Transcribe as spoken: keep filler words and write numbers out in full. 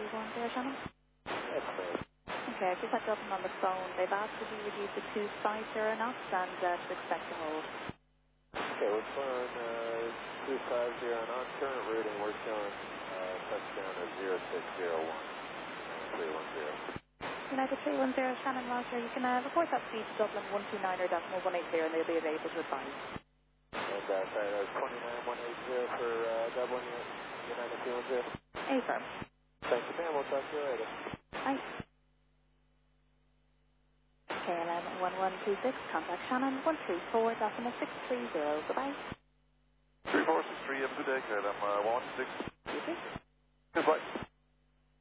one there, Shannon? That's great. Okay, I've just had Dublin on the phone. They've asked if you reduce it to five zero knots and uh, to expect to hold. Okay, we're flying uh, two five zero knots. Current routing, we're showing uh, touchdown at zero six zero one. three one zero. United three one zero, Shannon Roger. You can uh, report that speed to Dublin one two nine or decimal one eight zero and they'll be able to advise. And uh, sorry, that was twenty-nine one eight zero for uh, Dublin, United three one zero. Affirm. Thank you, ma'am. We'll talk to you later. Thanks. K L M one one two six, contact Shannon one three four decimal six three zero. Goodbye. three four six three, have a good day, K L M uh, one one six. You too. Goodbye.